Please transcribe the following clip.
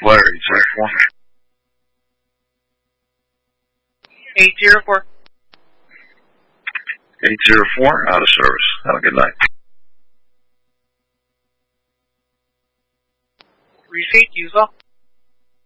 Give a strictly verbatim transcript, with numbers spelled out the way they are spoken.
Where, eight zero four? eight zero four. eight zero four, out of service. Have a good night. Receipt, use all.